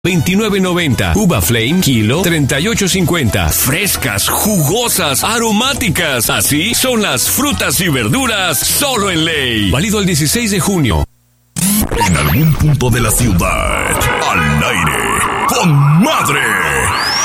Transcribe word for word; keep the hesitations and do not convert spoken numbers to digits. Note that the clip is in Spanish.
veintinueve noventa. Uva Flame, kilo, treinta y ocho cincuenta. Frescas, jugosas, aromáticas. Así son las frutas y verduras solo en Ley. Válido el dieciséis de junio. En algún punto de la ciudad, al aire, con madre.